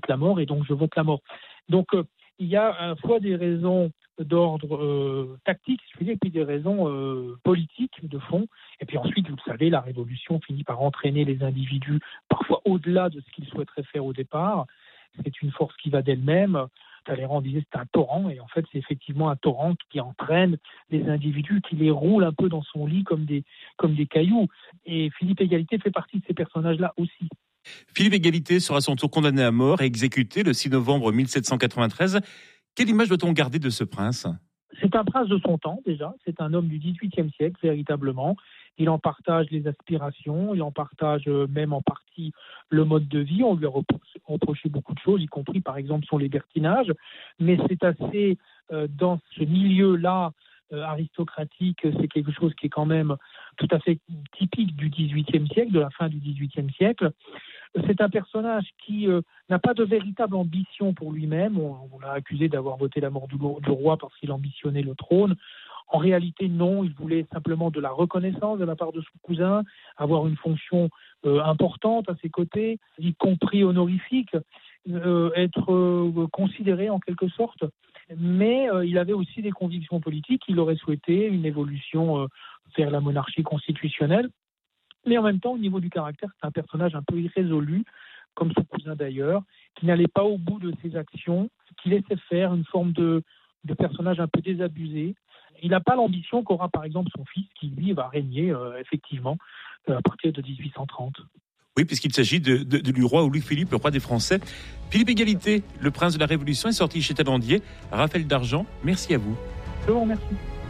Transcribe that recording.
la mort et donc je vote la mort. Donc il y a à la fois des raisons d'ordre tactique, je veux dire, et puis des raisons politiques de fond. Et puis ensuite, vous le savez, la révolution finit par entraîner les individus parfois au-delà de ce qu'ils souhaiteraient faire au départ. C'est une force qui va d'elle-même. Talleyrand disait que c'est un torrent, et en fait c'est effectivement un torrent qui entraîne les individus, qui les roule un peu dans son lit comme des cailloux. Et Philippe Égalité fait partie de ces personnages-là aussi. Philippe Égalité sera à son tour condamné à mort et exécuté le 6 novembre 1793. Quelle image doit-on garder de ce prince ? C'est un prince de son temps déjà, c'est un homme du XVIIIe siècle véritablement. Il en partage les aspirations, il en partage même en partie le mode de vie. On lui a reproché beaucoup de choses, y compris par exemple son libertinage. Mais c'est assez, dans ce milieu-là aristocratique, c'est quelque chose qui est quand même tout à fait typique du XVIIIe siècle, de la fin du XVIIIe siècle. C'est un personnage qui n'a pas de véritable ambition pour lui-même. On l'a accusé d'avoir voté la mort du roi parce qu'il ambitionnait le trône. En réalité, non, il voulait simplement de la reconnaissance de la part de son cousin, avoir une fonction importante à ses côtés, y compris honorifique, être considéré en quelque sorte. Mais il avait aussi des convictions politiques. Il aurait souhaité une évolution vers la monarchie constitutionnelle. Mais en même temps, au niveau du caractère, c'est un personnage un peu irrésolu, comme son cousin d'ailleurs, qui n'allait pas au bout de ses actions, qui laissait faire une forme de personnage un peu désabusé. Il n'a pas l'ambition qu'aura par exemple son fils, qui lui va régner effectivement à partir de 1830. Oui, puisqu'il s'agit du roi Louis-Philippe, le roi des Français. Philippe Égalité, le prince de la Révolution, est sorti chez Talandier. Raphaël Dargent, merci à vous. Je vous remercie.